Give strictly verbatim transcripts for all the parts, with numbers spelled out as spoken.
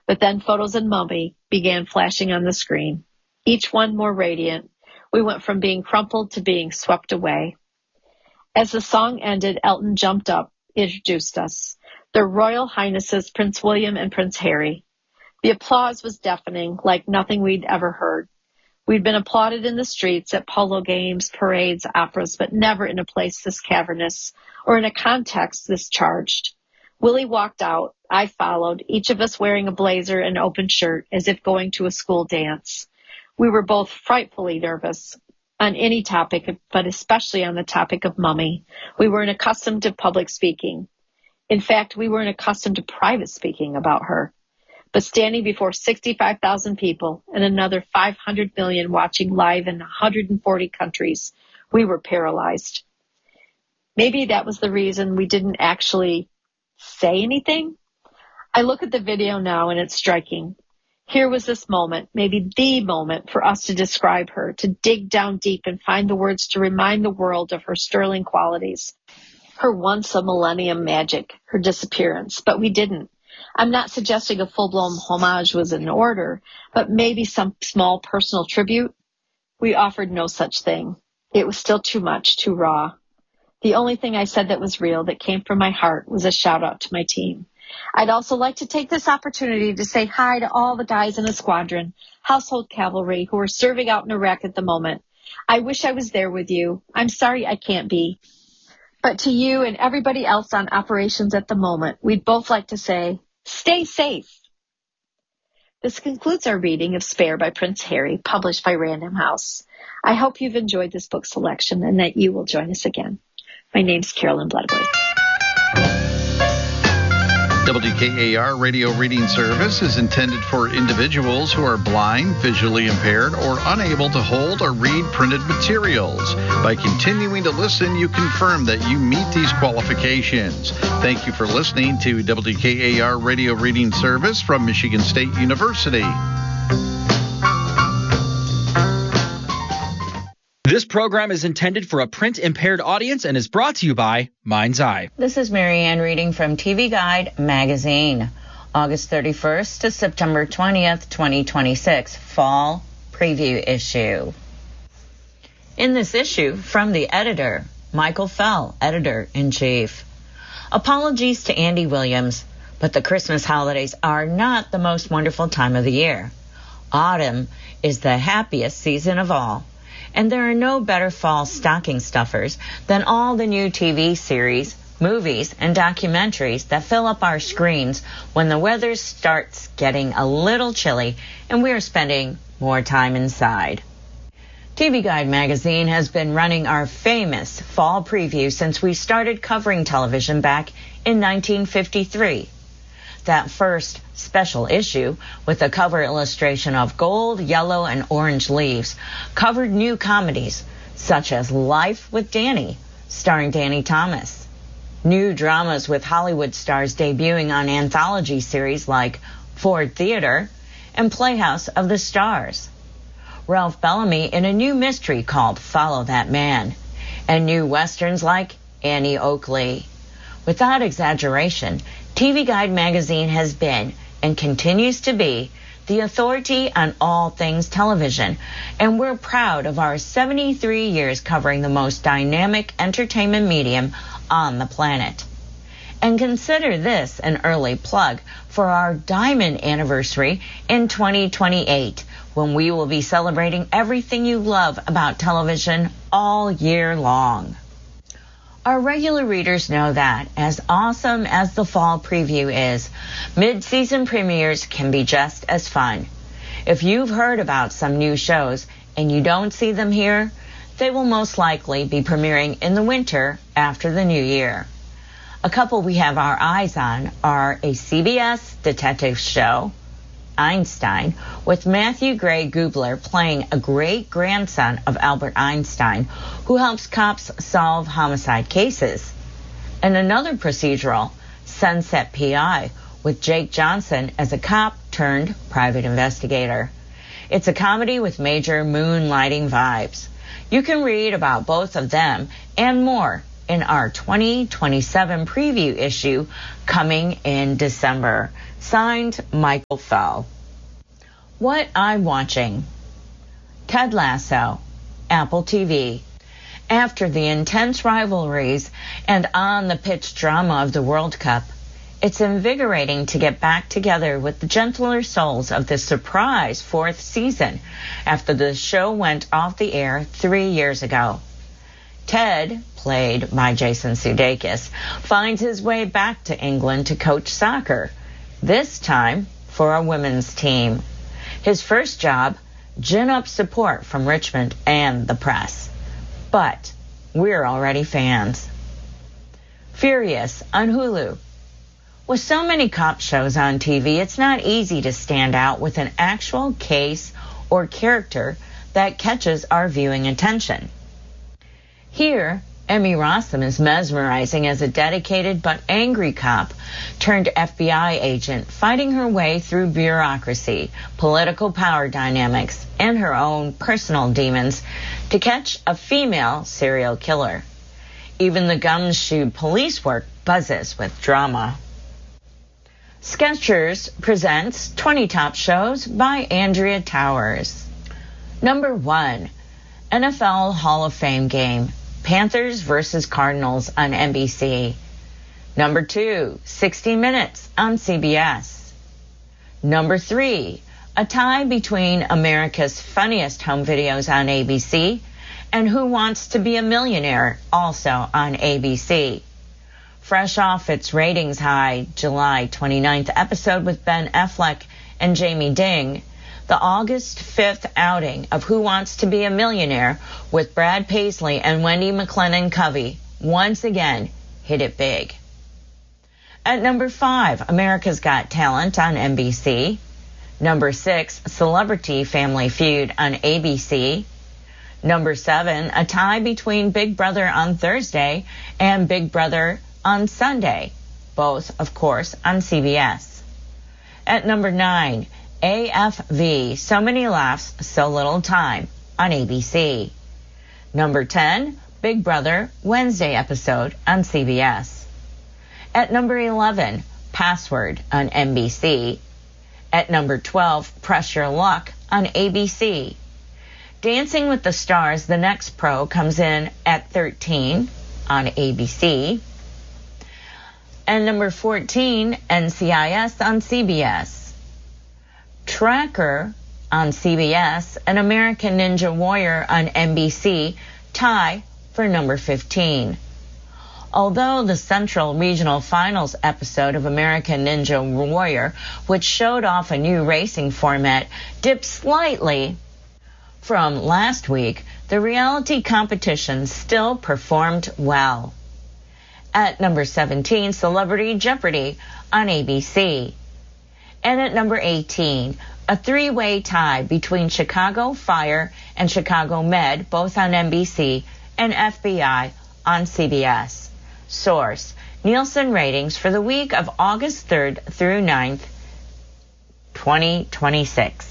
But then photos of Mummy began flashing on the screen, each one more radiant. We went from being crumpled to being swept away. As the song ended, Elton jumped up, introduced us, Their Royal Highnesses Prince William and Prince Harry. The applause was deafening, like nothing we'd ever heard. We'd been applauded in the streets, at polo games, parades, operas, but never in a place this cavernous or in a context this charged. Willie walked out. I followed, each of us wearing a blazer and open shirt, as if going to a school dance. We were both frightfully nervous on any topic, but especially on the topic of Mummy. We weren't accustomed to public speaking. In fact, we weren't accustomed to private speaking about her. But standing before sixty-five thousand people and another five hundred million watching live in one hundred forty countries, we were paralyzed. Maybe that was the reason we didn't actually say anything. I look at the video now and it's striking. Here was this moment, maybe the moment for us to describe her, to dig down deep and find the words to remind the world of her sterling qualities, her once a millennium magic, her disappearance, but we didn't. I'm not suggesting a full-blown homage was in order, but maybe some small personal tribute. We offered no such thing. It was still too much, too raw. The only thing I said that was real, that came from my heart, was a shout-out to my team. I'd also like to take this opportunity to say hi to all the guys in the squadron, household cavalry, who are serving out in Iraq at the moment. I wish I was there with you. I'm sorry I can't be. But to you and everybody else on operations at the moment, we'd both like to say, stay safe. This concludes our reading of Spare by Prince Harry, published by Random House. I hope you've enjoyed this book selection and that you will join us again. My name's Carolyn Bloodworth. W K A R Radio Reading Service is intended for individuals who are blind, visually impaired, or unable to hold or read printed materials. By continuing to listen, you confirm that you meet these qualifications. Thank you for listening to W K A R Radio Reading Service from Michigan State University. This program is intended for a print-impaired audience and is brought to you by Mind's Eye. This is Mary Ann reading from T V Guide magazine, August thirty-first to September twentieth, twenty twenty-six, fall preview issue. In this issue, from the editor, Michael Fell, editor-in-chief. Apologies to Andy Williams, but the Christmas holidays are not the most wonderful time of the year. Autumn is the happiest season of all. And there are no better fall stocking stuffers than all the new T V series, movies, and documentaries that fill up our screens when the weather starts getting a little chilly and we are spending more time inside. T V Guide magazine has been running our famous fall preview since we started covering television back in nineteen fifty-three. That first special issue, with a cover illustration of gold, yellow, and orange leaves, covered new comedies such as Life with Danny, starring Danny Thomas, new dramas with Hollywood stars debuting on anthology series like Ford Theater and Playhouse of the Stars, Ralph Bellamy in a new mystery called Follow That Man, and new westerns like Annie Oakley. Without exaggeration, T V Guide magazine has been and continues to be the authority on all things television, and we're proud of our seventy-three years covering the most dynamic entertainment medium on the planet. And consider this an early plug for our diamond anniversary in twenty twenty-eight, when we will be celebrating everything you love about television all year long. Our regular readers know that, as awesome as the fall preview is, mid-season premieres can be just as fun. If you've heard about some new shows and you don't see them here, they will most likely be premiering in the winter after the new year. A couple we have our eyes on are a C B S detective show, Einstein, with Matthew Gray Gubler playing a great-grandson of Albert Einstein who helps cops solve homicide cases, and another procedural, Sunset P I, with Jake Johnson as a cop turned private investigator. It's a comedy with major moonlighting vibes. You can read about both of them and more in our twenty twenty-seven preview issue coming in December. Signed, Michael Fell. What I'm watching. Ted Lasso, Apple T V. After the intense rivalries and on-the-pitch drama of the World Cup, it's invigorating to get back together with the gentler souls of the surprise fourth season after the show went off the air three years ago. Ted, played by Jason Sudeikis, finds his way back to England to coach soccer, this time for a women's team. His first job, gin up support from Richmond and the press. But we're already fans. Furious on Hulu. With so many cop shows on T V, it's not easy to stand out with an actual case or character that catches our viewing attention. Here, Emmy Rossum is mesmerizing as a dedicated but angry cop turned F B I agent fighting her way through bureaucracy, political power dynamics, and her own personal demons to catch a female serial killer. Even the gumshoe police work buzzes with drama. Skechers presents twenty Top Shows by Andrea Towers. Number one, N F L Hall of Fame game. Panthers versus Cardinals on N B C. Number two, sixty minutes on C B S. Number three, a tie between America's Funniest Home Videos on A B C and Who Wants to Be a Millionaire, also on A B C. Fresh off its ratings high July twenty-ninth episode with Ben Affleck and Jamie Ding, the August fifth outing of Who Wants to Be a Millionaire with Brad Paisley and Wendy McLennan Covey once again hit it big. At number five, America's Got Talent on N B C. Number six, Celebrity Family Feud on A B C. Number seven, a tie between Big Brother on Thursday and Big Brother on Sunday, both, of course, on C B S. At number nine, A F V, So Many Laughs, So Little Time, on A B C. Number ten, Big Brother, Wednesday episode on C B S. At number eleven, Password on N B C. At number twelve, Press Your Luck on A B C. Dancing with the Stars, The Next Pro comes in at thirteen on A B C. And number fourteen, N C I S on C B S. Tracker on C B S and American Ninja Warrior on N B C tie for number fifteen. Although the Central Regional Finals episode of American Ninja Warrior, which showed off a new racing format, dipped slightly from last week, the reality competition still performed well. At number seventeen, Celebrity Jeopardy on A B C. And at number eighteen, a three-way tie between Chicago Fire and Chicago Med, both on N B C, and F B I on C B S. Source, Nielsen ratings for the week of August third through ninth, twenty twenty-six.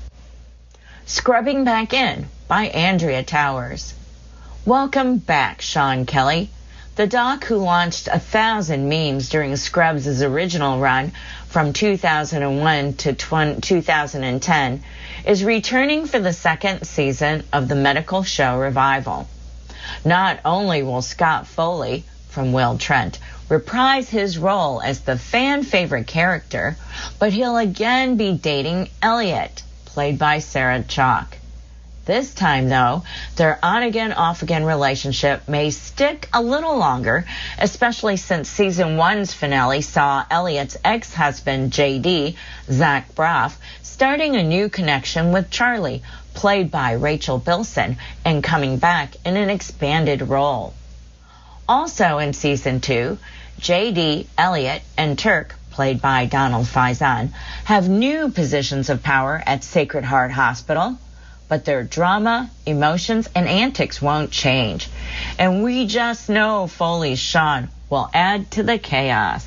Scrubbing Back In by Andrea Towers. Welcome back, Sean Kelly. The doc who launched a thousand memes during Scrubs' original run from two thousand one to two thousand ten is returning for the second season of the medical show revival. Not only will Scott Foley, from Will Trent, reprise his role as the fan-favorite character, but he'll again be dating Elliot, played by Sarah Chalke. This time, though, their on-again, off-again relationship may stick a little longer, especially since season one's finale saw Elliot's ex-husband, J D, Zach Braff, starting a new connection with Charlie, played by Rachel Bilson, and coming back in an expanded role. Also in season two, J D, Elliot, and Turk, played by Donald Faison, have new positions of power at Sacred Heart Hospital, but their drama, emotions, and antics won't change. And we just know Foley's Sean will add to the chaos.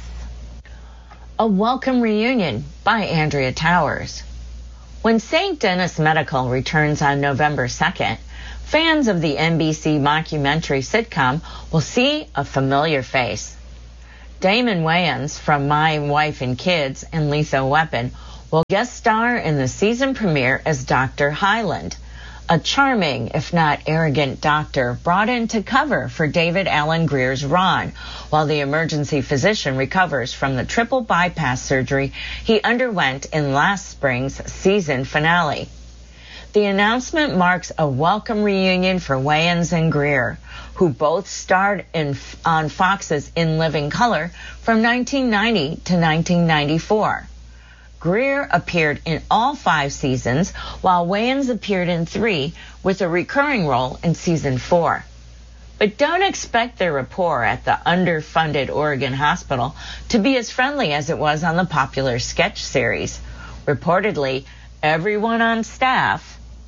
A Welcome Reunion by Andrea Towers. When Saint Denis Medical returns on November second, Fans of the N B C mockumentary sitcom will see a familiar face. Damon Wayans from My Wife and Kids and Lethal Weapon will guest star in the season premiere as Doctor Hyland, a charming, if not arrogant doctor brought in to cover for David Alan Grier's Ron, while the emergency physician recovers from the triple bypass surgery he underwent in last spring's season finale. The announcement marks a welcome reunion for Wayans and Grier, who both starred in, on Fox's In Living Color from nineteen ninety to nineteen ninety-four. Grier appeared in all five seasons, while Wayans appeared in three, with a recurring role in season four. But don't expect their rapport at the underfunded Oregon hospital to be as friendly as it was on the popular sketch series. Reportedly, everyone on staff,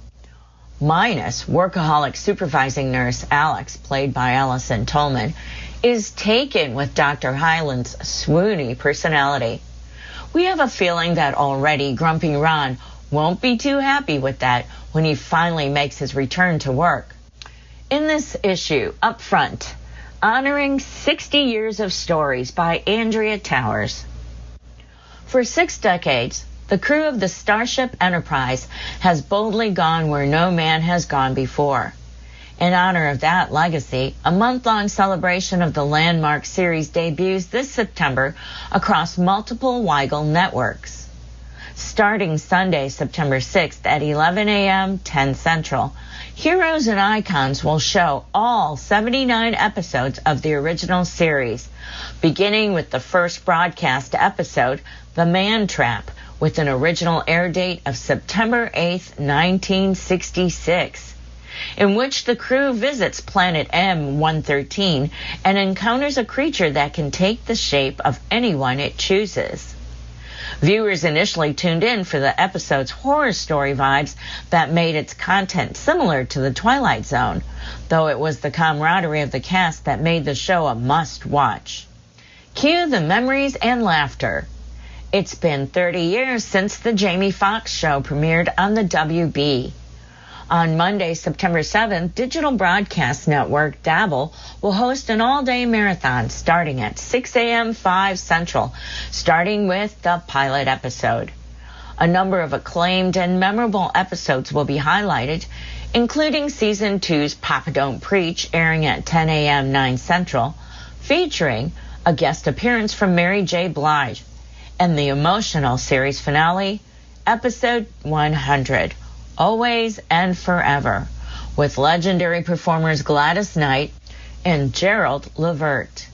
minus workaholic supervising nurse Alex, played by Allison Tolman, is taken with Doctor Hyland's swoony personality. We have a feeling that already grumpy Ron won't be too happy with that when he finally makes his return to work. In this issue, up front, honoring sixty years of stories by Andrea Towers. For six decades, the crew of the Starship Enterprise has boldly gone where no man has gone before. In honor of that legacy, a month-long celebration of the landmark series debuts this September across multiple Weigel networks. Starting Sunday, September sixth at eleven a.m., ten Central, Heroes and Icons will show all seventy-nine episodes of the original series, beginning with the first broadcast episode, The Man Trap, with an original air date of September eighth, nineteen sixty-six, in which the crew visits planet M one thirteen and encounters a creature that can take the shape of anyone it chooses. Viewers initially tuned in for the episode's horror story vibes that made its content similar to The Twilight Zone, though it was the camaraderie of the cast that made the show a must-watch. Cue the memories and laughter. It's been thirty years since the Jamie Foxx show premiered on the W B. On Monday, September seventh, Digital Broadcast Network, Dabble, will host an all-day marathon starting at six a.m. five Central, starting with the pilot episode. A number of acclaimed and memorable episodes will be highlighted, including Season two's Papa Don't Preach, airing at ten a.m. nine Central, featuring a guest appearance from Mary J. Blige, and the emotional series finale, Episode one hundred, Always and Forever, with legendary performers Gladys Knight and Gerald Levert.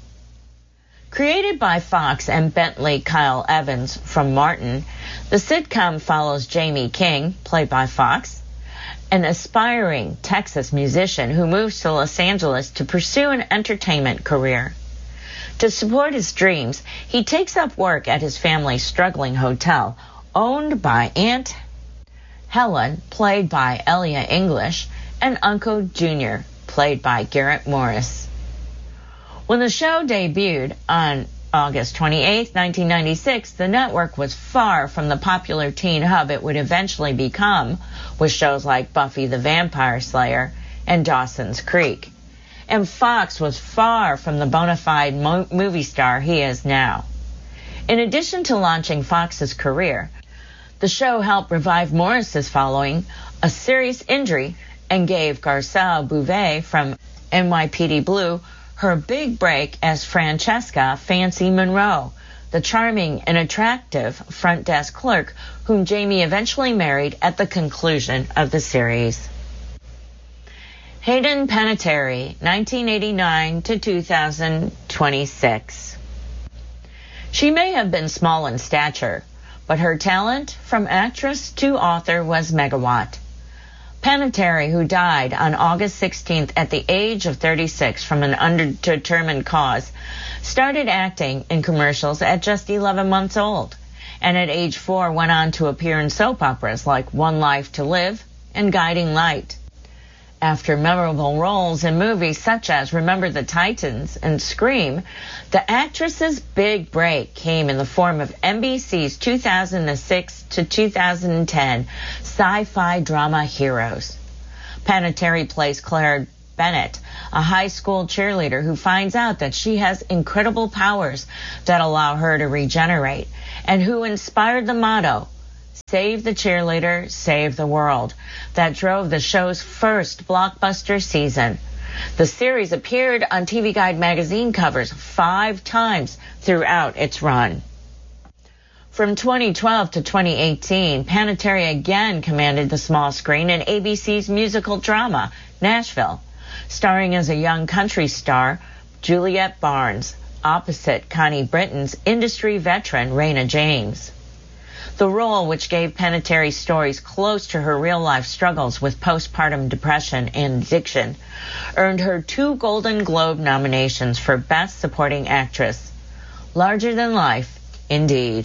Created by Fox and Bentley Kyle Evans from Martin, the sitcom follows Jamie King, played by Fox, an aspiring Texas musician who moves to Los Angeles to pursue an entertainment career. To support his dreams, he takes up work at his family's struggling hotel, owned by Aunt Helen, played by Elia English, and Uncle Junior, played by Garrett Morris. When the show debuted on August twenty-eighth, nineteen ninety-six, the network was far from the popular teen hub it would eventually become, with shows like Buffy the Vampire Slayer and Dawson's Creek. And Fox was far from the bona fide mo- movie star he is now. In addition to launching Fox's career, the show helped revive Morris's following a serious injury and gave Garcelle Bouvet from N Y P D Blue her big break as Francesca Fancy Monroe, the charming and attractive front desk clerk whom Jamie eventually married at the conclusion of the series. Hayden Panettiere, nineteen eighty-nine to two thousand twenty-six. She may have been small in stature, but her talent, from actress to author, was megawatt. Panettiere, who died on August sixteenth at the age of thirty-six from an undetermined cause, started acting in commercials at just eleven months old, and at age four went on to appear in soap operas like One Life to Live and Guiding Light. After memorable roles in movies such as Remember the Titans and Scream, the actress's big break came in the form of N B C's two thousand six to two thousand ten sci-fi drama Heroes. Panettiere plays Claire Bennett, a high school cheerleader who finds out that she has incredible powers that allow her to regenerate, and who inspired the motto, "Save the cheerleader, save the world," that drove the show's first blockbuster season. The series appeared on T V Guide magazine covers five times throughout its run. From twenty twelve to twenty eighteen, Panettiere again commanded the small screen in A B C's musical drama, Nashville, starring as a young country star, Juliette Barnes, opposite Connie Britton's industry veteran, Raina James. The role, which gave Panettiere stories close to her real-life struggles with postpartum depression and addiction, earned her two Golden Globe nominations for Best Supporting Actress. Larger than life, indeed.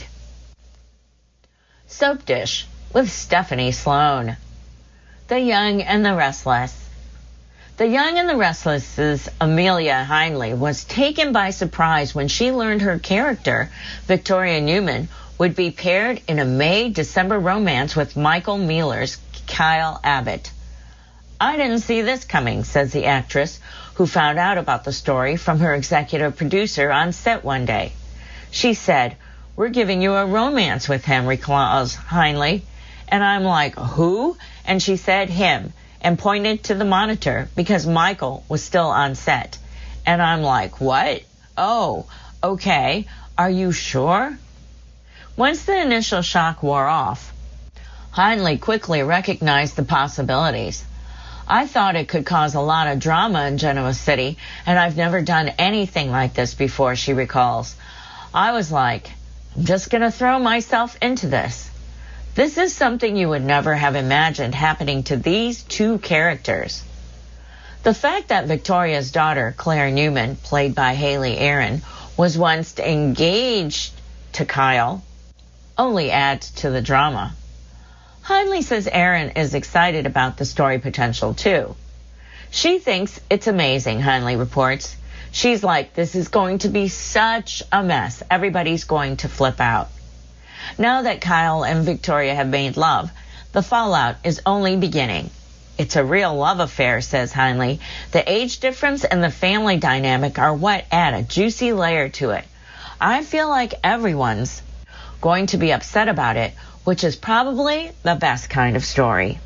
Soap Dish with Stephanie Sloane. The Young and the Restless. The Young and the Restless's Amelia Heinle was taken by surprise when she learned her character, Victoria Newman, would be paired in a May-December romance with Michael Mealer's Kyle Abbott. "I didn't see this coming," says the actress, who found out about the story from her executive producer on set one day. She said, "We're giving you a romance with him," recalls Heinle. And I'm like, "Who?" And she said, "Him," and pointed to the monitor because Michael was still on set. And I'm like, "What? Oh, okay. Are you sure?" Once the initial shock wore off, Heinle quickly recognized the possibilities. "I thought it could cause a lot of drama in Genoa City, and I've never done anything like this before," she recalls. "I was like, I'm just going to throw myself into this. This is something you would never have imagined happening to these two characters." The fact that Victoria's daughter, Claire Newman, played by Haley Aaron, was once engaged to Kyle only adds to the drama. Heinle says Aaron is excited about the story potential too. She thinks it's amazing, Heinle reports. She's like, "This is going to be such a mess. Everybody's going to flip out." Now that Kyle and Victoria have made love, the fallout is only beginning. "It's a real love affair," says Heinle. "The age difference and the family dynamic are what add a juicy layer to it. I feel like everyone's going to be upset about it, which is probably the best kind of story."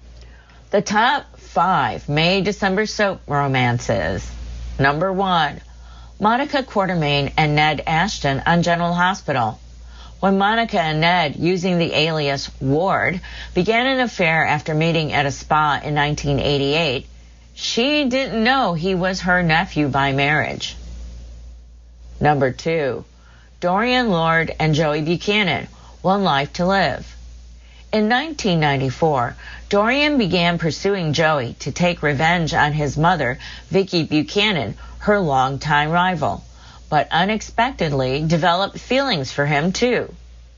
The top five May-December soap romances. Number one, Monica Quartermaine and Ned Ashton on General Hospital. When Monica and Ned, using the alias Ward, began an affair after meeting at a spa in nineteen eighty-eight, she didn't know he was her nephew by marriage. Number two, Dorian Lord and Joey Buchanan, One Life to Live. In nineteen ninety-four, Dorian began pursuing Joey to take revenge on his mother, Vicki Buchanan, her longtime rival, but unexpectedly developed feelings for him too.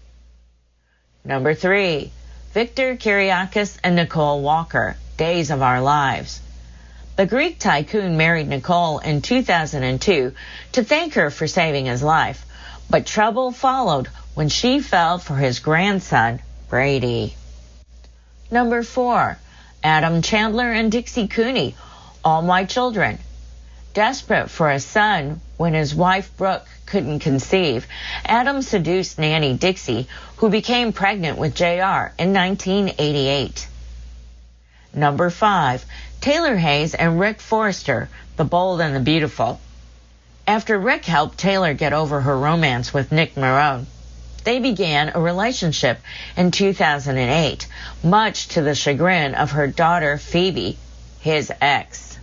Number three, Victor Kiriakis and Nicole Walker, Days of Our Lives. The Greek tycoon married Nicole in two thousand two to thank her for saving his life, but trouble followed when she fell for his grandson, Brady. Number four, Adam Chandler and Dixie Cooney, All My Children. Desperate for a son when his wife Brooke couldn't conceive, Adam seduced nanny Dixie, who became pregnant with J R in nineteen eighty-eight. Number five, Taylor Hayes and Rick Forrester, The Bold and the Beautiful. After Rick helped Taylor get over her romance with Nick Marone, they began a relationship in two thousand eight, much to the chagrin of her daughter Phoebe, his ex.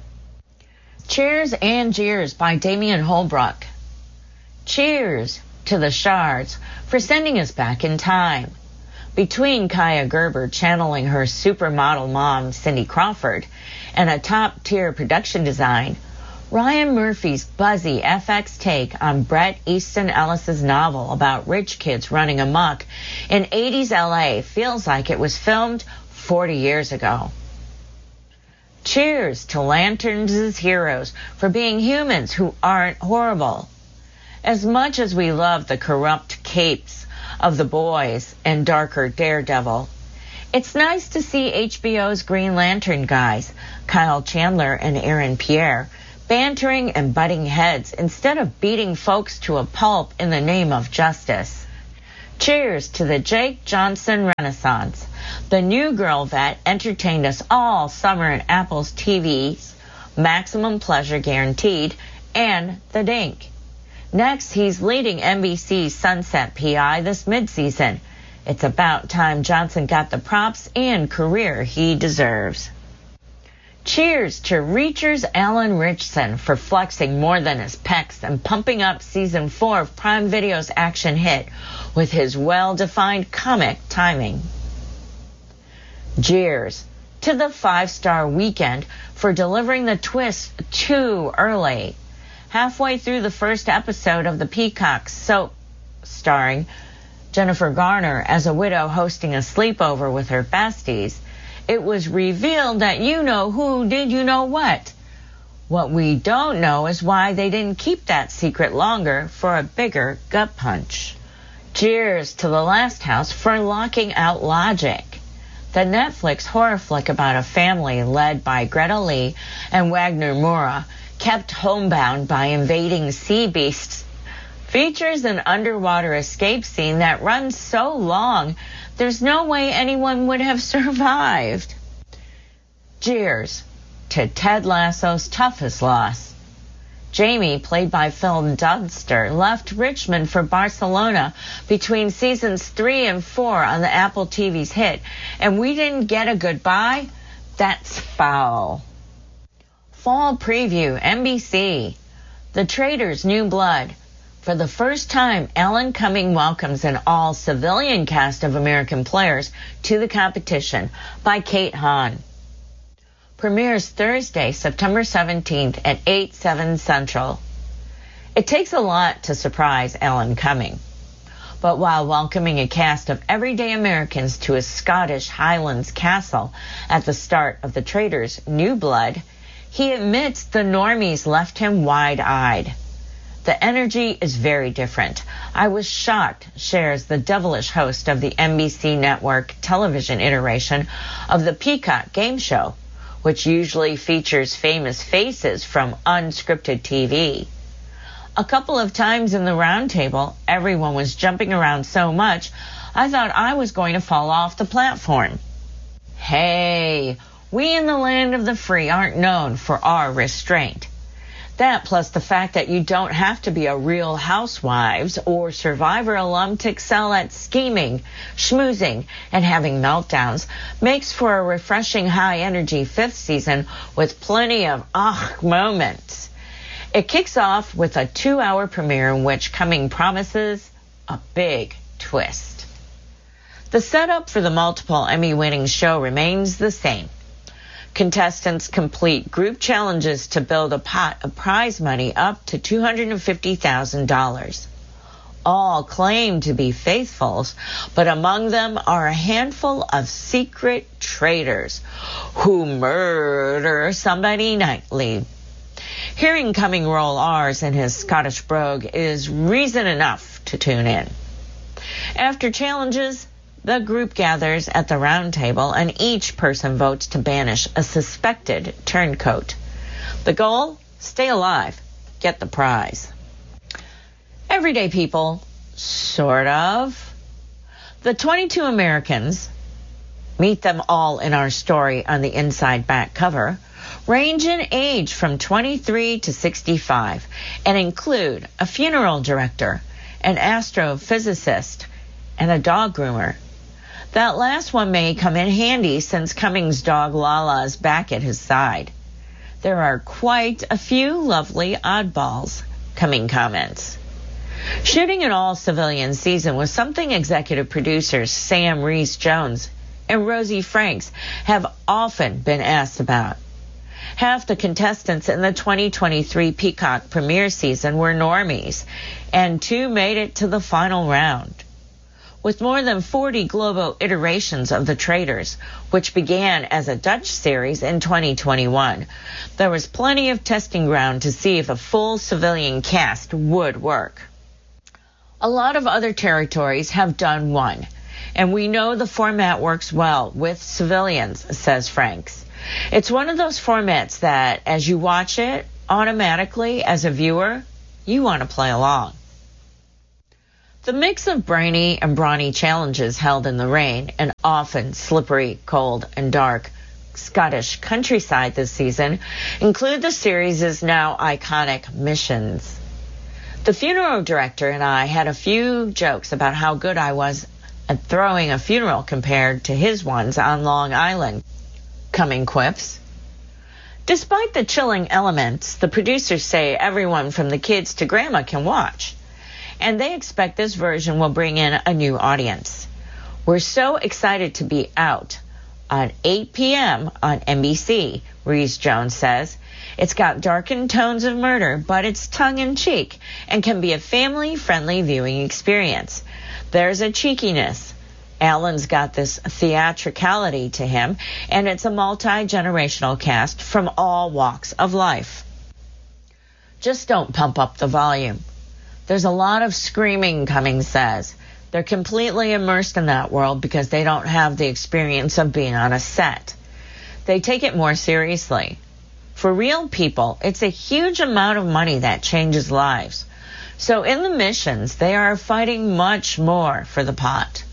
Cheers and Jeers by Damian Holbrook. Cheers to the Shards for sending us back in time. Between Kaya Gerber channeling her supermodel mom, Cindy Crawford, and a top-tier production design, Ryan Murphy's buzzy F X take on Bret Easton Ellis's novel about rich kids running amok in eighties L A feels like it was filmed forty years ago. Cheers to Lanterns' heroes for being humans who aren't horrible. As much as we love the corrupt capes of The Boys and darker Daredevil, It's nice to see H B O's Green Lantern guys, Kyle Chandler and Aaron Pierre, bantering and butting heads instead of beating folks to a pulp in the name of justice. Cheers to the Jake Johnson Renaissance. The new girl vet entertained us all summer in Apple's T V's Maximum Pleasure Guaranteed and The Dink. Next, he's leading N B C's Sunset P I this midseason. It's about time Johnson got the props and career he deserves. Cheers to Reacher's Alan Ritchson for flexing more than his pecs and pumping up season four of Prime Video's action hit with his well-defined comic timing. Cheers to the five-star Weekend for delivering the twist too early. Halfway through the first episode of the Peacock soap starring Jennifer Garner as a widow hosting a sleepover with her besties, it was revealed that you know who did you know what. What we don't know is why they didn't keep that secret longer for a bigger gut punch. Cheers to The Last House for locking out Logic. The Netflix horror flick about a family led by Greta Lee and Wagner Moura, kept homebound by invading sea beasts, features an underwater escape scene that runs so long there's no way anyone would have survived. Cheers to Ted Lasso's toughest loss. Jamie, played by Phil Dunster, left Richmond for Barcelona between seasons three and four on the Apple T V's hit, and we didn't get a goodbye? That's foul. Fall preview, N B C. The Traitors' New Blood. For the first time, Alan Cumming welcomes an all-civilian cast of American players to the competition by Kate Hahn. Premieres Thursday, September seventeenth at eight, seven Central. It takes a lot to surprise Alan Cumming. But while welcoming a cast of everyday Americans to his Scottish Highlands castle at the start of The Traitors' New Blood, he admits the normies left him wide-eyed. The energy is very different. I was shocked, shares the devilish host of the N B C network television iteration of the Peacock game show, which usually features famous faces from unscripted T V. A couple of times in the roundtable, everyone was jumping around so much, I thought I was going to fall off the platform. Hey, we in the land of the free aren't known for our restraint. That plus the fact that you don't have to be a Real Housewives or Survivor alum to excel at scheming, schmoozing, and having meltdowns makes for a refreshing high-energy fifth season with plenty of ah moments. It kicks off with a two-hour premiere in which Cumming promises a big twist. The setup for the multiple Emmy-winning show remains the same. Contestants complete group challenges to build a pot of prize money up to two hundred fifty thousand dollars. All claim to be faithfuls, but among them are a handful of secret traitors who murder somebody nightly. Hearing Cumming roll R's in his Scottish brogue is reason enough to tune in. After challenges, the group gathers at the round table and each person votes to banish a suspected turncoat. The goal? Stay alive. Get the prize. Everyday people, sort of. The twenty-two Americans, meet them all in our story on the inside back cover, range in age from twenty-three to sixty-five and include a funeral director, an astrophysicist, and a dog groomer. That last one may come in handy since Cumming's dog Lala is back at his side. There are quite a few lovely oddballs, Cumming comments. Shooting an all-civilian season was something executive producers Sam Rees-Jones and Rosie Franks have often been asked about. Half the contestants in the twenty twenty-three Peacock premiere season were normies, and two made it to the final round. With more than forty global iterations of The Traitors, which began as a Dutch series in twenty twenty-one, there was plenty of testing ground to see if a full civilian cast would work. A lot of other territories have done one, And we know the format works well with civilians, says Franks. It's one of those formats that, as you watch it, automatically, as a viewer, you want to play along. The mix of brainy and brawny challenges held in the rain and often slippery, cold, and dark Scottish countryside this season include the series' now iconic missions. The funeral director and I had a few jokes about how good I was at throwing a funeral compared to his ones on Long Island. Coming quips. Despite the chilling elements, the producers say everyone from the kids to grandma can watch, and they expect this version will bring in a new audience. We're so excited to be out on eight p.m. on N B C, Rhys-Jones says. It's got darkened tones of murder, but it's tongue-in-cheek and can be a family-friendly viewing experience. There's a cheekiness. Alan's got this theatricality to him, and it's a multi-generational cast from all walks of life. Just don't pump up the volume. There's a lot of screaming, Cummings says. They're completely immersed in that world because they don't have the experience of being on a set. They take it more seriously. For real people, it's a huge amount of money that changes lives. So in the missions, they are fighting much more for the pot.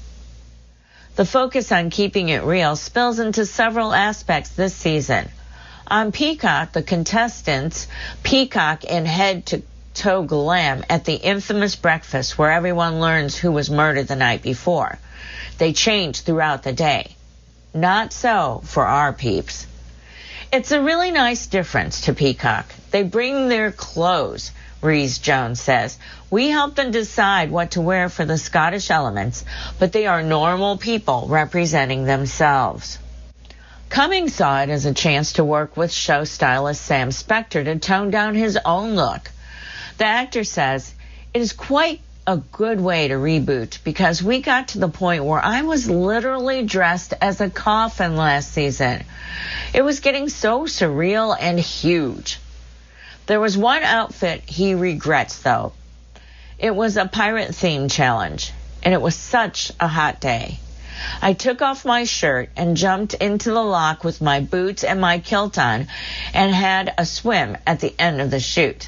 The focus on keeping it real spills into several aspects this season. On Peacock, the contestants peacock in head-to-toe glam at the infamous breakfast where everyone learns who was murdered the night before. They change throughout the day. Not so for our peeps. It's a really nice difference to Peacock. They bring their clothes, Rhys-Jones says. We help them decide what to wear for the Scottish elements, but they are normal people representing themselves. Cummings saw it as a chance to work with show stylist Sam Spector to tone down his own look. The actor says, it is quite a good way to reboot because we got to the point where I was literally dressed as a coffin last season. It was getting so surreal and huge. There was one outfit he regrets, though. It was a pirate-themed challenge, and it was such a hot day. I took off my shirt and jumped into the lock with my boots and my kilt on and had a swim at the end of the shoot.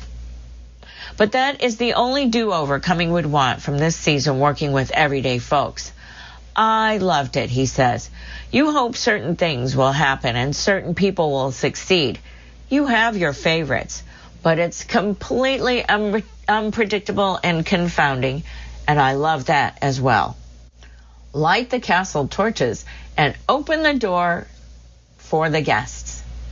But that is the only do-over Cummings would want from this season working with everyday folks. I loved it, he says. You hope certain things will happen and certain people will succeed. You have your favorites, but it's completely un- unpredictable and confounding, and I love that as well. Light the castle torches and open the door for the guests.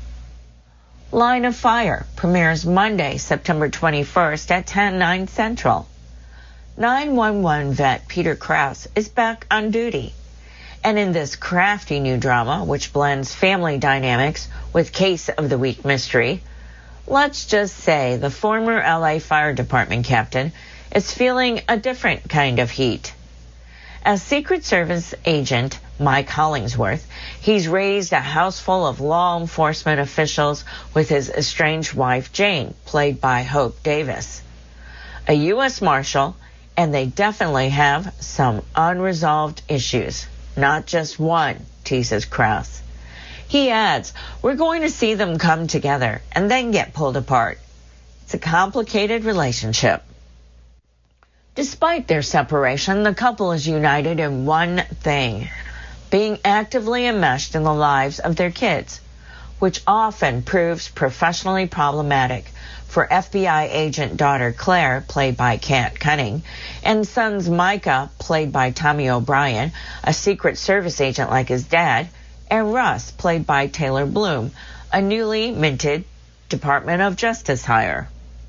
Line of Fire premieres Monday, September twenty-first at ten, nine Central. nine one one vet Peter Krause is back on duty. And in this crafty new drama, which blends family dynamics with case of the week mystery, let's just say the former L A Fire Department captain is feeling a different kind of heat. As Secret Service agent Mike Hollingsworth, he's raised a house full of law enforcement officials with his estranged wife Jane, played by Hope Davis, a U S Marshal, and they definitely have some unresolved issues. Not just one, teases Krause. He adds, we're going to see them come together and then get pulled apart. It's a complicated relationship. Despite their separation, the couple is united in one thing, being actively enmeshed in the lives of their kids, which often proves professionally problematic for F B I agent daughter Claire, played by Kat Cunning, and sons Micah, played by Tommy O'Brien, a Secret Service agent like his dad, and Russ, played by Taylor Bloom, a newly minted Department of Justice hire.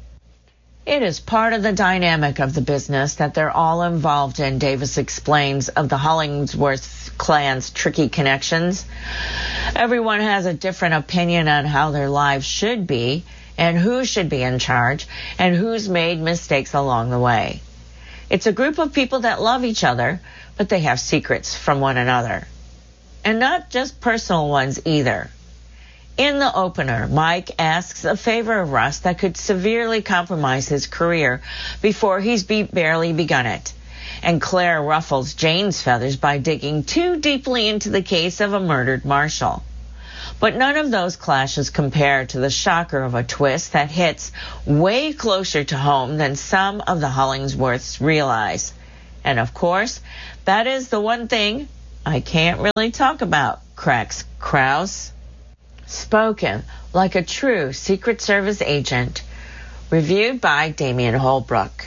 It is part of the dynamic of the business that they're all involved in, Davis explains of the Hollingsworth clan's tricky connections. Everyone has a different opinion on how their lives should be and who should be in charge and who's made mistakes along the way. It's a group of people that love each other, but they have secrets from one another. And not just personal ones either. In the opener, Mike asks a favor of Russ that could severely compromise his career before he's be- barely begun it. and Claire ruffles Jane's feathers by digging too deeply into the case of a murdered marshal. But none of those clashes compare to the shocker of a twist that hits way closer to home than some of the Hollingsworths realize. And of course, that is the one thing I can't really talk about, cracks Krause. Spoken like a true Secret Service agent. Reviewed by Damian Holbrook.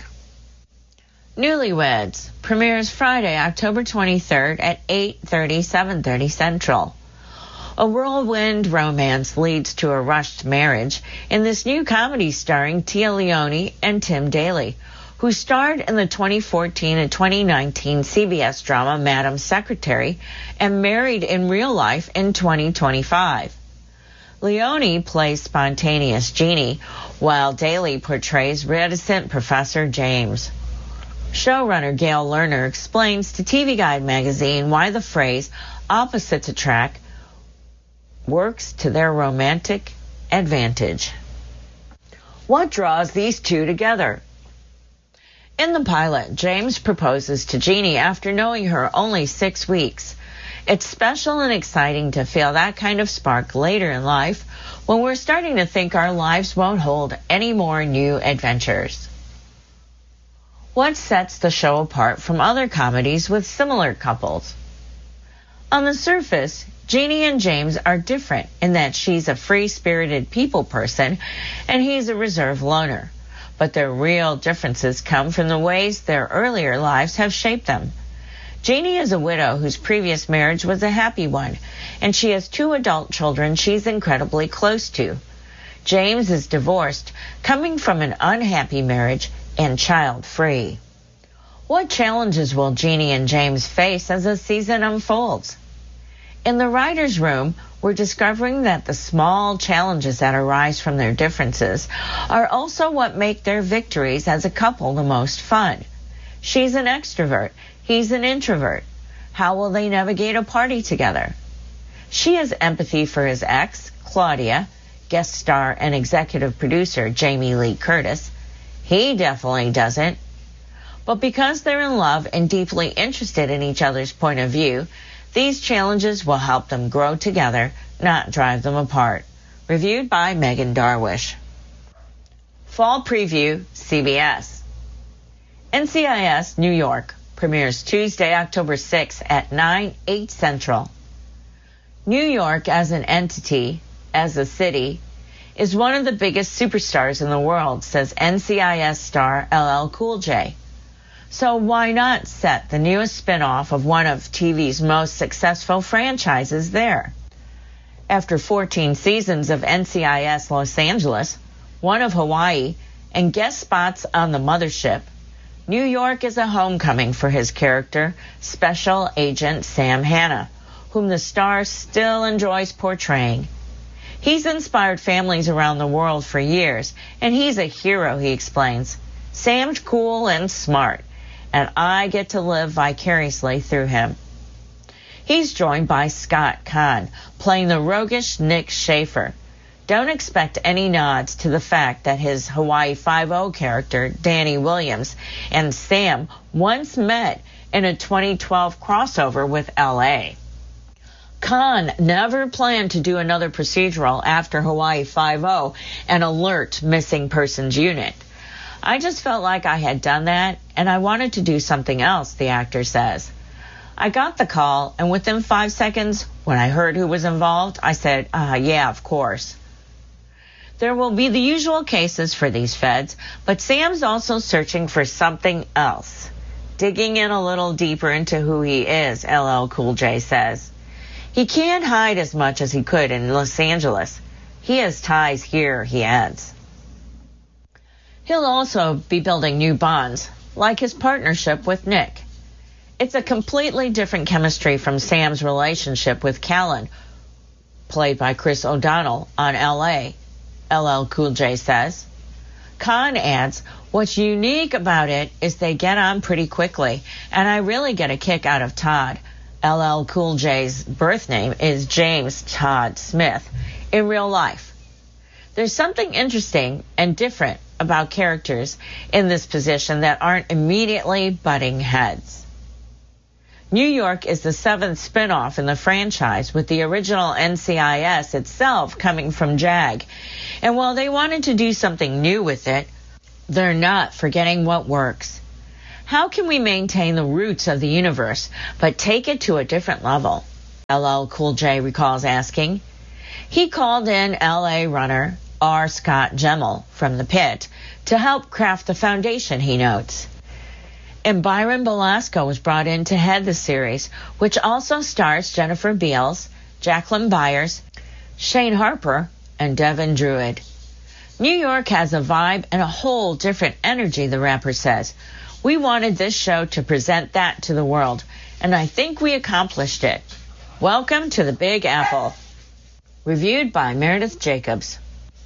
Newlyweds premieres Friday, October twenty-third at eight thirty, seven thirty Central. A whirlwind romance leads to a rushed marriage in this new comedy starring Tia Leone and Tim Daly, who starred in the twenty fourteen and twenty nineteen C B S drama Madam Secretary and married in real life in twenty twenty-five. Leone plays spontaneous Jeannie, while Daly portrays reticent Professor James. Showrunner Gail Lerner explains to T V Guide magazine why the phrase opposites attract works to their romantic advantage. What draws these two together? In the pilot, James proposes to Jeannie after knowing her only six weeks. It's special and exciting to feel that kind of spark later in life when we're starting to think our lives won't hold any more new adventures. What sets the show apart from other comedies with similar couples? On the surface, Jeannie and James are different in that she's a free-spirited people person and he's a reserved loner. But their real differences come from the ways their earlier lives have shaped them. Jeannie is a widow whose previous marriage was a happy one, and she has two adult children she's incredibly close to. James is divorced, coming from an unhappy marriage and child-free. What challenges will Jeannie and James face as the season unfolds? In the writer's room, we're discovering that the small challenges that arise from their differences are also what make their victories as a couple the most fun. She's an extrovert. He's an introvert. How will they navigate a party together? She has empathy for his ex, Claudia, guest star and executive producer Jamie Lee Curtis. He definitely doesn't. But because they're in love and deeply interested in each other's point of view, these challenges will help them grow together, not drive them apart. Reviewed by Megan Darwish. Fall Preview, C B S. N C I S New York premieres Tuesday, October sixth at nine, eight Central. New York as an entity, as a city, is one of the biggest superstars in the world, says N C I S star L L Cool J. So why not set the newest spin-off of one of T V's most successful franchises there? After fourteen seasons of N C I S Los Angeles, one of Hawaii, and guest spots on the mothership, New York is a homecoming for his character, Special Agent Sam Hanna, whom the star still enjoys portraying. He's inspired families around the world for years, and he's a hero, he explains. Sam's cool and smart, and I get to live vicariously through him. He's joined by Scott Kahn, playing the roguish Nick Schaefer. Don't expect any nods to the fact that his Hawaii Five-O character, Danny Williams, and Sam once met in a twenty twelve crossover with L A. Kahn never planned to do another procedural after Hawaii Five-O and Alert Missing Persons Unit. I just felt like I had done that, and I wanted to do something else, the actor says. I got the call, and within five seconds, when I heard who was involved, I said, uh, yeah, of course. There will be the usual cases for these feds, but Sam's also searching for something else. Digging in a little deeper into who he is, L L Cool J says. He can't hide as much as he could in Los Angeles. He has ties here, he adds. He'll also be building new bonds, like his partnership with Nick. It's a completely different chemistry from Sam's relationship with Callan, played by Chris O'Donnell on L A, L L Cool J says. Kahn adds, what's unique about it is they get on pretty quickly, and I really get a kick out of Todd. L L Cool J's birth name is James Todd Smith in real life. There's something interesting and different about characters in this position that aren't immediately butting heads. New York is the seventh spinoff in the franchise, with the original N C I S itself coming from JAG. And while they wanted to do something new with it, they're not forgetting what works. How can we maintain the roots of the universe, but take it to a different level? L L Cool J recalls asking. He called in L A runner R. Scott Gemmell from the pit to help craft the foundation, he notes. And Byron Belasco was brought in to head the series, which also stars Jennifer Beals, Jacqueline Byers, Shane Harper, and Devin Druid. New York has a vibe and a whole different energy, the rapper says. We wanted this show to present that to the world, and I think we accomplished it. Welcome to the Big Apple. Reviewed by Meredith Jacobs.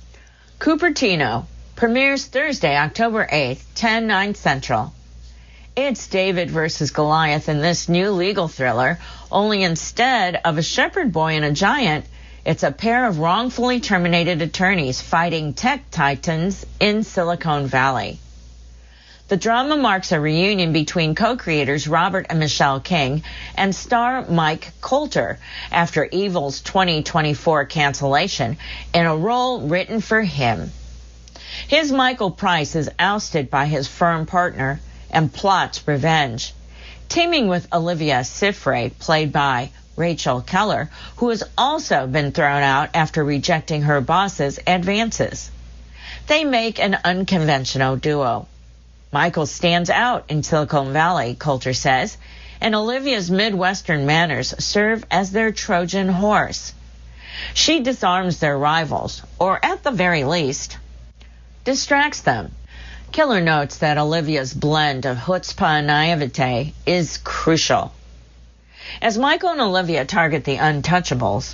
Cupertino premieres Thursday, October eighth, ten, nine Central. It's David versus Goliath in this new legal thriller, only instead of a shepherd boy and a giant, it's a pair of wrongfully terminated attorneys fighting tech titans in Silicon Valley. The drama marks a reunion between co-creators Robert and Michelle King and star Mike Colter after Evil's twenty twenty-four cancellation in a role written for him. His Michael Price is ousted by his firm partner and plots revenge, teaming with Olivia Sifre, played by Rachel Keller, who has also been thrown out after rejecting her boss's advances. They make an unconventional duo. Michael stands out in Silicon Valley, Colter says, and Olivia's Midwestern manners serve as their Trojan horse. She disarms their rivals, or at the very least, distracts them. Keller notes that Olivia's blend of chutzpah and naivete is crucial. As Michael and Olivia target the untouchables,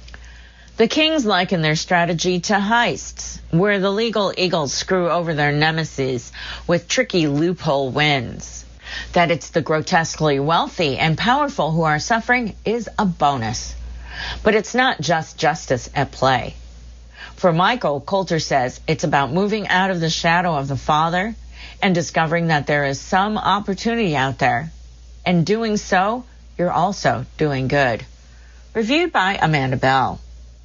the Kings liken their strategy to heists, where the legal eagles screw over their nemesis with tricky loophole wins. That it's the grotesquely wealthy and powerful who are suffering is a bonus. But it's not just justice at play. For Michael, Colter says it's about moving out of the shadow of the father and discovering that there is some opportunity out there. And doing so, you're also doing good. Reviewed by Amanda Bell.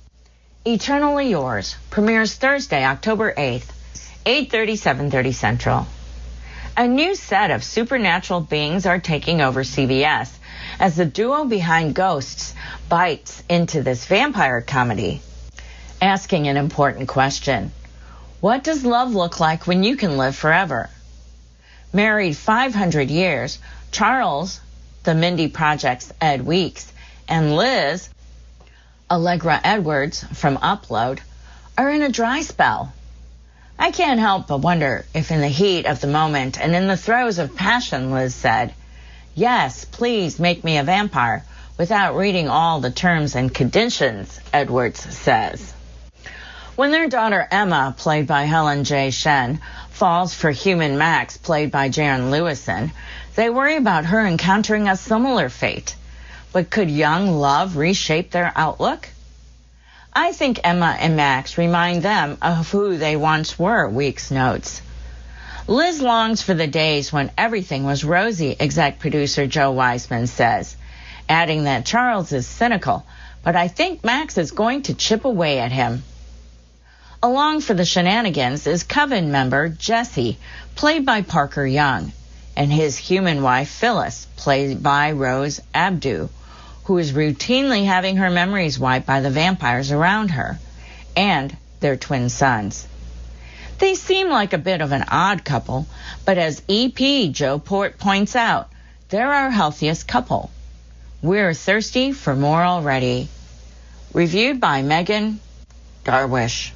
Eternally Yours premieres Thursday, October eighth, eight thirty, seven thirty Central. A new set of supernatural beings are taking over C B S as the duo behind Ghosts bites into this vampire comedy, asking an important question. What does love look like when you can live forever? Married five hundred years, Charles, the Mindy Project's Ed Weeks, and Liz, Allegra Edwards from Upload, are in a dry spell. I can't help but wonder if in the heat of the moment and in the throes of passion, Liz said, "Yes, please make me a vampire," without reading all the terms and conditions, Edwards says. When their daughter Emma, played by Helen J. Shen, falls for human Max, played by Jaren Lewison, they worry about her encountering a similar fate. But could young love reshape their outlook? I think Emma and Max remind them of who they once were, Weeks notes. Liz longs for the days when everything was rosy, exec producer Joe Wiseman says, adding that Charles is cynical, but I think Max is going to chip away at him. Along for the shenanigans is Coven member Jesse, played by Parker Young, and his human wife Phyllis, played by Rose Abdu, who is routinely having her memories wiped by the vampires around her, and their twin sons. They seem like a bit of an odd couple, but as E P Joe Port points out, they're our healthiest couple. We're thirsty for more already. Reviewed by Megan Darwish.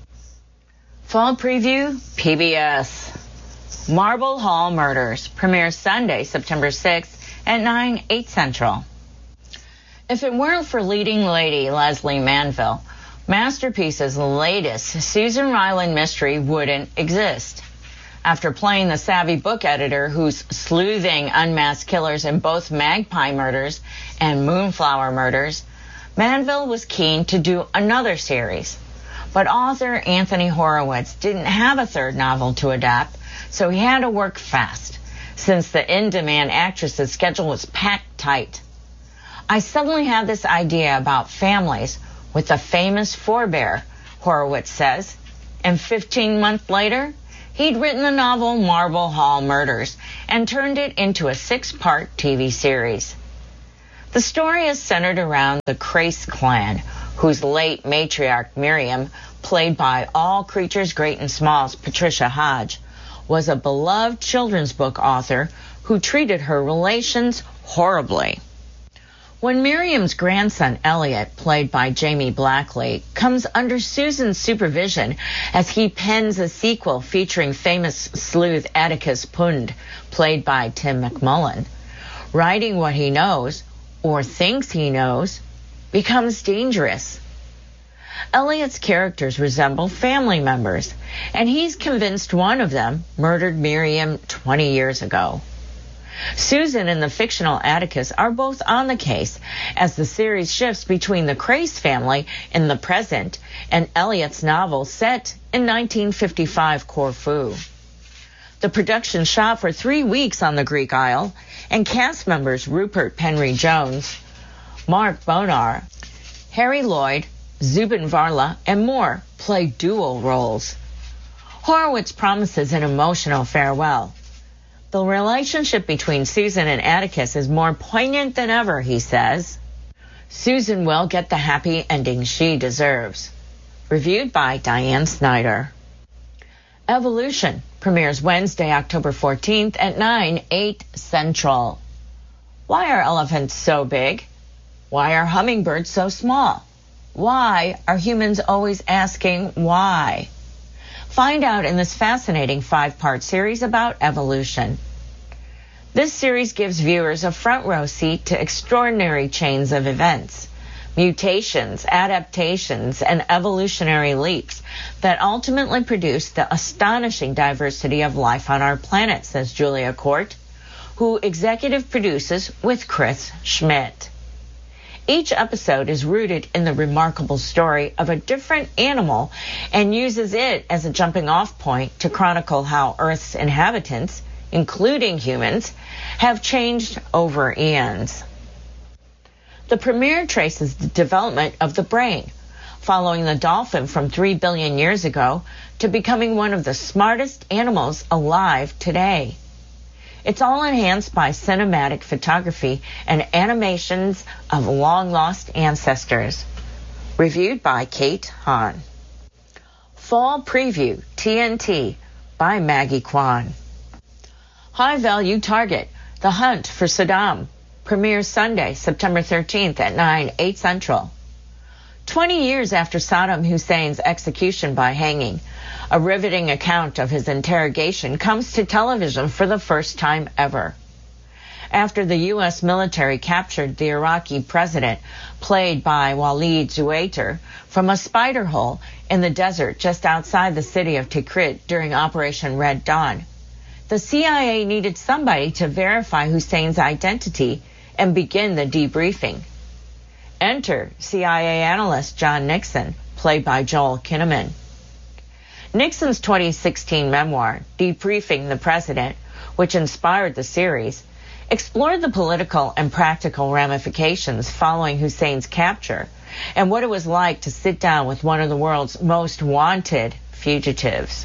Fall preview, P B S. Marble Hall Murders premieres Sunday, September sixth at nine, eight Central. If it weren't for leading lady Leslie Manville, Masterpiece's latest Susan Ryland mystery wouldn't exist. After playing the savvy book editor who's sleuthing unmasked killers in both Magpie Murders and Moonflower Murders, Manville was keen to do another series. But author Anthony Horowitz didn't have a third novel to adapt, so he had to work fast, since the in-demand actress's schedule was packed tight. I suddenly had this idea about families with the famous forebear, Horowitz says, and fifteen months later, he'd written the novel Marble Hall Murders and turned it into a six-part T V series. The story is centered around the Crace clan, whose late matriarch Miriam, played by All Creatures Great and Small's Patricia Hodge, was a beloved children's book author who treated her relations horribly. When Miriam's grandson, Elliot, played by Jamie Blackley, comes under Susan's supervision as he pens a sequel featuring famous sleuth Atticus Pund, played by Tim McMullen, writing what he knows, or thinks he knows, becomes dangerous. Elliot's characters resemble family members, and he's convinced one of them murdered Miriam twenty years ago. Susan and the fictional Atticus are both on the case as the series shifts between the Crace family in the present and Elliot's novel set in nineteen fifty-five Corfu. The production shot for three weeks on the Greek Isle, and cast members Rupert Penry Jones, Mark Bonar, Harry Lloyd, Zubin Varla, and more play dual roles. Horowitz promises an emotional farewell. The relationship between Susan and Atticus is more poignant than ever, he says. Susan will get the happy ending she deserves. Reviewed by Diane Snyder. Evolution premieres Wednesday, October fourteenth at nine, eight Central. Why are elephants so big? Why are hummingbirds so small? Why are humans always asking why? Find out in this fascinating five-part series about evolution. This series gives viewers a front row seat to extraordinary chains of events, mutations, adaptations, and evolutionary leaps that ultimately produce the astonishing diversity of life on our planet, says Julia Court, who executive produces with Chris Schmidt. Each episode is rooted in the remarkable story of a different animal and uses it as a jumping-off point to chronicle how Earth's inhabitants, including humans, have changed over eons. The premiere traces the development of the brain, following the dolphin from three billion years ago to becoming one of the smartest animals alive today. It's all enhanced by cinematic photography and animations of long-lost ancestors. Reviewed by Kate Hahn. Fall Preview, T N T, by Maggie Kwan. High Value Target, The Hunt for Saddam, premieres Sunday, September thirteenth at nine, eight Central. Twenty years after Saddam Hussein's execution by hanging, a riveting account of his interrogation comes to television for the first time ever. After the U S military captured the Iraqi president, played by Walid Zuwaiter, from a spider hole in the desert just outside the city of Tikrit during Operation Red Dawn, the C I A needed somebody to verify Hussein's identity and begin the debriefing. Enter C I A analyst John Nixon, played by Joel Kinnaman. Nixon's twenty sixteen memoir, Debriefing the President, which inspired the series, explored the political and practical ramifications following Hussein's capture and what it was like to sit down with one of the world's most wanted fugitives.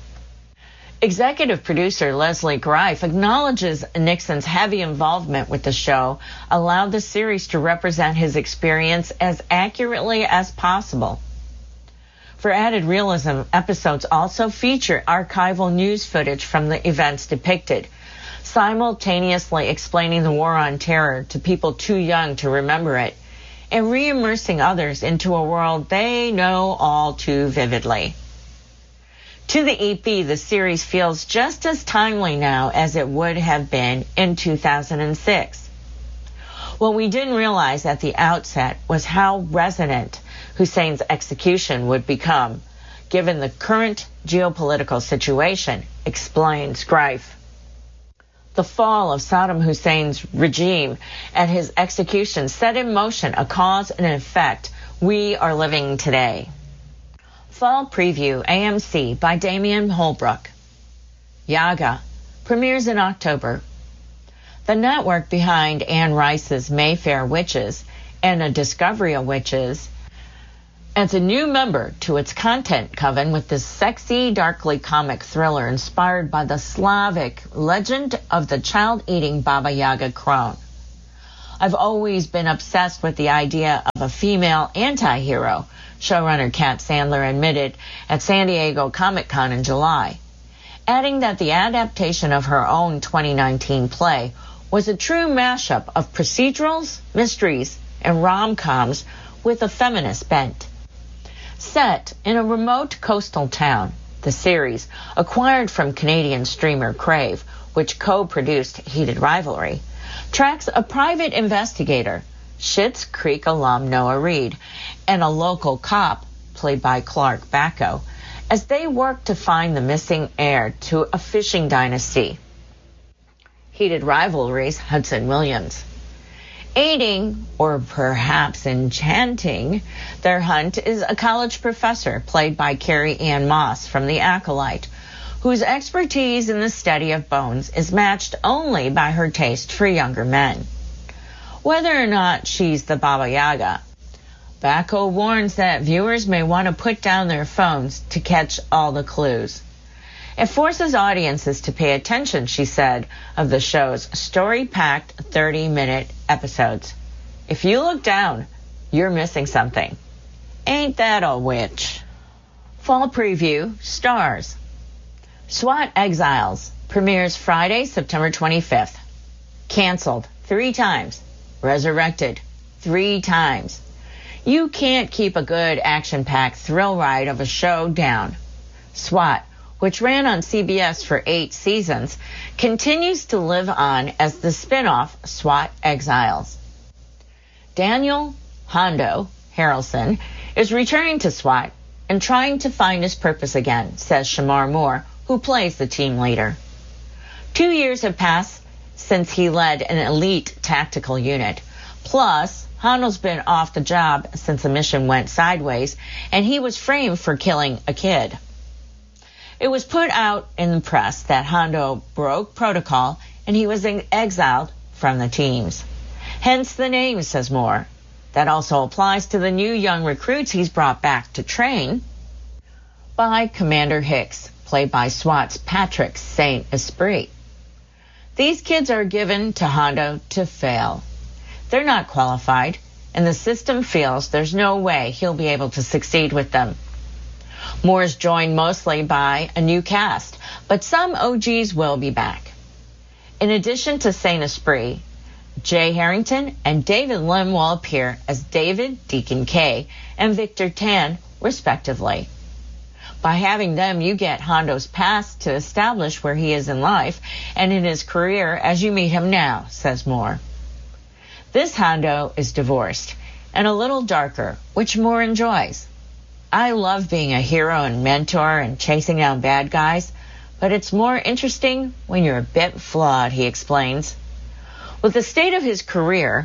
Executive producer Leslie Greif acknowledges Nixon's heavy involvement with the show allowed the series to represent his experience as accurately as possible. For added realism, episodes also feature archival news footage from the events depicted, simultaneously explaining the war on terror to people too young to remember it, and re-immersing others into a world they know all too vividly. To the E P, the series feels just as timely now as it would have been in two thousand six. What we didn't realize at the outset was how resonant Hussein's execution would become, given the current geopolitical situation, explains Greif. The fall of Saddam Hussein's regime and his execution set in motion a cause and an effect we are living today. Fall Preview A M C by Damian Holbrook. Yaga premieres in October. The network behind Anne Rice's Mayfair Witches and A Discovery of Witches adds a new member to its content coven with this sexy, darkly comic thriller inspired by the Slavic legend of the child-eating Baba Yaga crone. I've always been obsessed with the idea of a female anti-hero, showrunner Kat Sandler admitted at San Diego Comic-Con in July, adding that the adaptation of her own twenty nineteen play was a true mashup of procedurals, mysteries, and rom-coms with a feminist bent. Set in a remote coastal town, the series, acquired from Canadian streamer Crave, which co-produced Heated Rivalry, tracks a private investigator, Schitt's Creek alum Noah Reid, and a local cop, played by Clark Bacco, as they work to find the missing heir to a fishing dynasty. Heated Rivalry's Hudson Williams. Aiding, or perhaps enchanting, their hunt is a college professor, played by Carrie Ann Moss from The Acolyte, whose expertise in the study of bones is matched only by her taste for younger men. Whether or not she's the Baba Yaga, Bacco warns that viewers may want to put down their phones to catch all the clues. It forces audiences to pay attention, she said, of the show's story-packed thirty-minute episodes. If you look down, you're missing something. Ain't that a witch? Fall Preview stars. SWAT Exiles premieres Friday, September twenty-fifth. Canceled three times. Resurrected three times. You can't keep a good action-packed thrill ride of a show down. SWAT, which ran on C B S for eight seasons, continues to live on as the spin-off SWAT Exiles. Daniel Hondo Harrelson is returning to SWAT and trying to find his purpose again, says Shamar Moore, who plays the team leader. Two years have passed since he led an elite tactical unit. Plus, Hondo's been off the job since the mission went sideways, and he was framed for killing a kid. It was put out in the press that Hondo broke protocol and he was exiled from the teams. Hence the name, says Moore. That also applies to the new young recruits he's brought back to train by Commander Hicks, played by SWAT's Patrick Saint Esprit. These kids are given to Hondo to fail. They're not qualified, and the system feels there's no way he'll be able to succeed with them. Moore's joined mostly by a new cast, but some O Gs will be back. In addition to Saint Esprit, Jay Harrington and David Lim will appear as David Deacon K and Victor Tan, respectively. By having them, you get Hondo's past to establish where he is in life and in his career as you meet him now, says Moore. This Hondo is divorced and a little darker, which Moore enjoys. I love being a hero and mentor and chasing down bad guys, but it's more interesting when you're a bit flawed, he explains. With the state of his career,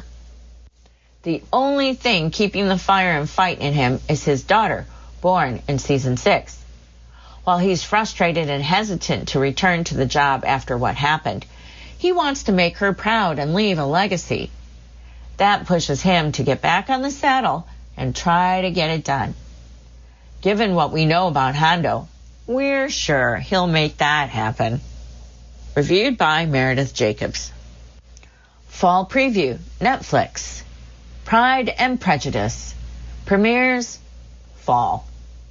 the only thing keeping the fire and fight in him is his daughter, born in season six. While he's frustrated and hesitant to return to the job after what happened, he wants to make her proud and leave a legacy. That pushes him to get back on the saddle and try to get it done. Given what we know about Hondo, we're sure he'll make that happen. Reviewed by Meredith Jacobs. Fall Preview, Netflix. Pride and Prejudice premieres fall.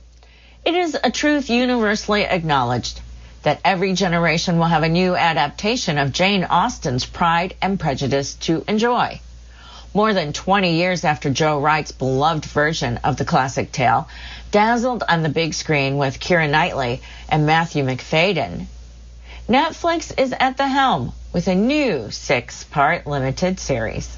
It is a truth universally acknowledged that every generation will have a new adaptation of Jane Austen's Pride and Prejudice to enjoy. More than twenty years after Joe Wright's beloved version of the classic tale dazzled on the big screen with Keira Knightley and Matthew Macfadyen, Netflix is at the helm with a new six-part limited series.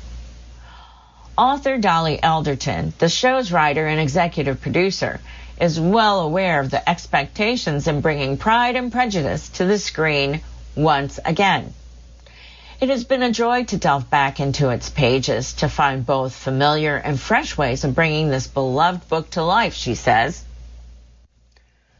Author Dolly Alderton, the show's writer and executive producer, is well aware of the expectations in bringing Pride and Prejudice to the screen once again. It has been a joy to delve back into its pages to find both familiar and fresh ways of bringing this beloved book to life, she says.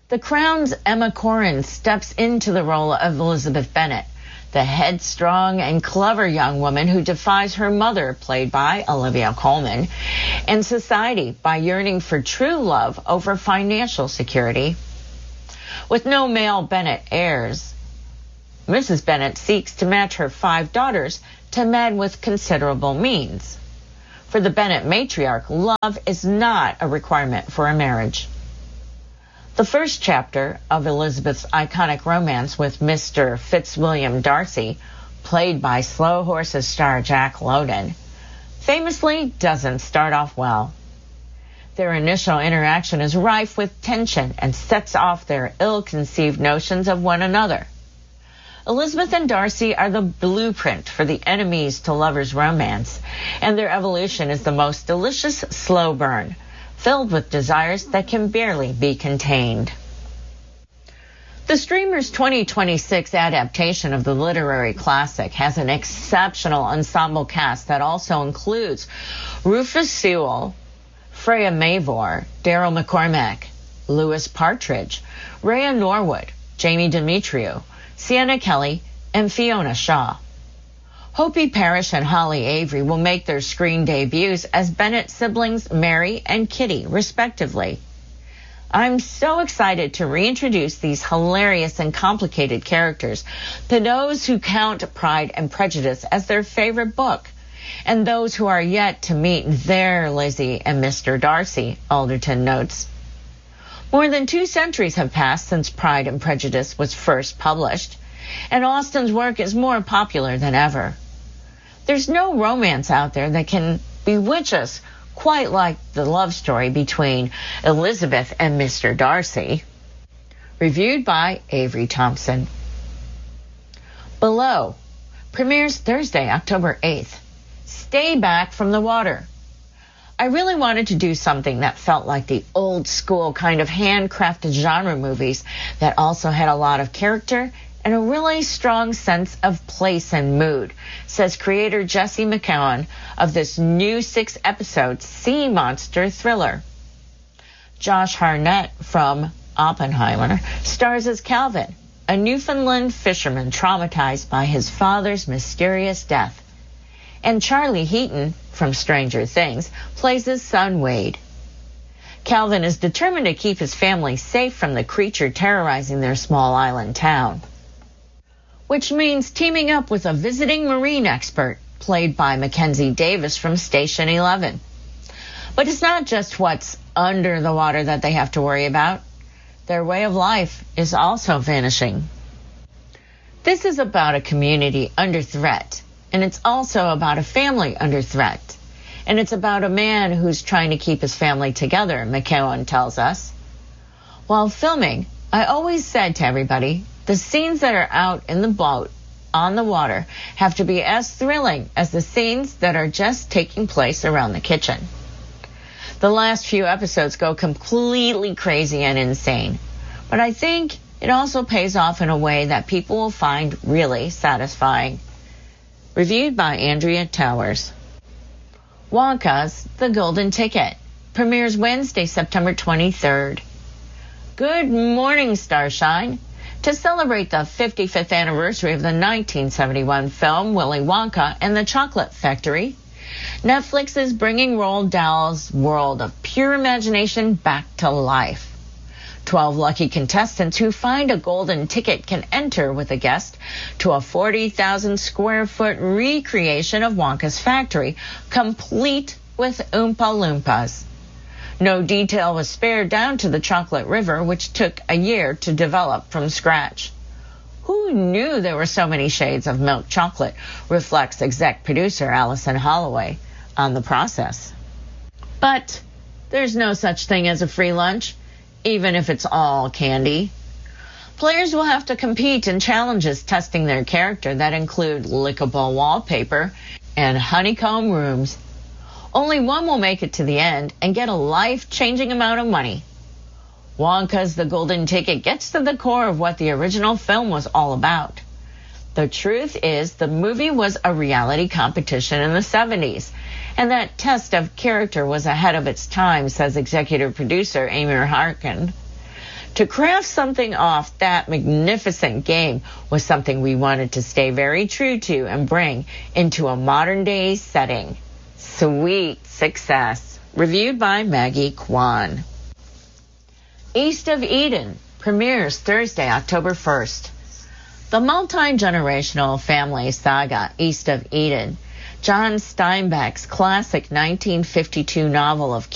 The Crown's Emma Corrin steps into the role of Elizabeth Bennet, the headstrong and clever young woman who defies her mother, played by Olivia Colman, and society by yearning for true love over financial security. With no male Bennet heirs, Missus Bennet seeks to match her five daughters to men with considerable means. For the Bennet matriarch, love is not a requirement for a marriage. The first chapter of Elizabeth's iconic romance with Mister Fitzwilliam Darcy, played by Slow Horses star Jack Lowden, famously doesn't start off well. Their initial interaction is rife with tension and sets off their ill-conceived notions of one another. Elizabeth and Darcy are the blueprint for the enemies to lovers romance, and their evolution is the most delicious slow burn, filled with desires that can barely be contained. The streamer's twenty twenty-six adaptation of the literary classic has an exceptional ensemble cast that also includes Rufus Sewell, Freya Mavor, Daryl McCormack, Louis Partridge, Rhea Norwood, Jamie Demetriou, Sienna Kelly, and Fiona Shaw. Hopi Parrish and Holly Avery will make their screen debuts as Bennet siblings Mary and Kitty, respectively. I'm so excited to reintroduce these hilarious and complicated characters to those who count Pride and Prejudice as their favorite book, and those who are yet to meet their Lizzie and Mister Darcy, Alderton notes. More than two centuries have passed since Pride and Prejudice was first published, and Austen's work is more popular than ever. There's no romance out there that can bewitch us quite like the love story between Elizabeth and Mister Darcy. Reviewed by Avery Thompson. Below premieres Thursday, October eighth. Stay back from the water. I really wanted to do something that felt like the old school kind of handcrafted genre movies that also had a lot of character and a really strong sense of place and mood, says creator Jesse McCowan of this new six-episode sea monster thriller. Josh Hartnett from Oppenheimer stars as Calvin, a Newfoundland fisherman traumatized by his father's mysterious death. And Charlie Heaton from Stranger Things plays his son Wade. Calvin is determined to keep his family safe from the creature terrorizing their small island town, which means teaming up with a visiting marine expert, played by Mackenzie Davis from Station eleven. But it's not just what's under the water that they have to worry about. Their way of life is also vanishing. This is about a community under threat, and it's also about a family under threat. And it's about a man who's trying to keep his family together, McCowan tells us. While filming, I always said to everybody, the scenes that are out in the boat, on the water, have to be as thrilling as the scenes that are just taking place around the kitchen. The last few episodes go completely crazy and insane, but I think it also pays off in a way that people will find really satisfying. Reviewed by Andrea Towers. Wonka's The Golden Ticket premieres Wednesday, September twenty-third. Good morning, Starshine. To celebrate the fifty-fifth anniversary of the nineteen seventy-one film Willy Wonka and the Chocolate Factory, Netflix is bringing Roald Dahl's world of pure imagination back to life. Twelve lucky contestants who find a golden ticket can enter with a guest to a forty thousand square foot recreation of Wonka's factory, complete with Oompa Loompas. No detail was spared down to the chocolate river, which took a year to develop from scratch. Who knew there were so many shades of milk chocolate, reflects exec producer Allison Holloway on the process. But there's no such thing as a free lunch, even if it's all candy. Players will have to compete in challenges testing their character that include lickable wallpaper and honeycomb rooms. Only one will make it to the end and get a life-changing amount of money. Wonka's The Golden Ticket gets to the core of what the original film was all about. The truth is, the movie was a reality competition in the seventies, and that test of character was ahead of its time, says executive producer Amir Harkin. To craft something off that magnificent game was something we wanted to stay very true to and bring into a modern-day setting. Sweet success. Reviewed by Maggie Kwan. East of Eden premieres Thursday, October first. The multi-generational family saga East of Eden, John Steinbeck's classic nineteen fifty-two novel of